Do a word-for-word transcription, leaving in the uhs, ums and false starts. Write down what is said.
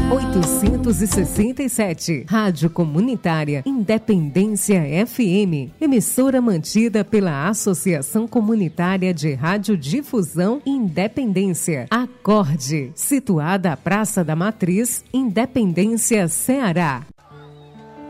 oitocentos e sessenta e sete, Rádio Comunitária Independência F M, emissora mantida pela Associação Comunitária de Radiodifusão Independência, Acorde, situada à Praça da Matriz, Independência, Ceará.